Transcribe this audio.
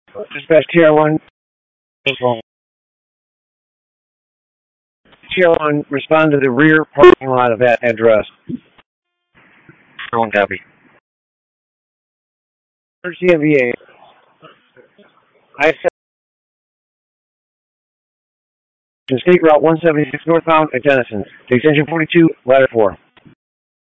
Dispatch TR1. TR1, respond to the rear parking lot of that address. One copy. CMVA. I said State Route 176 northbound at Denison. Extension 42, ladder 4.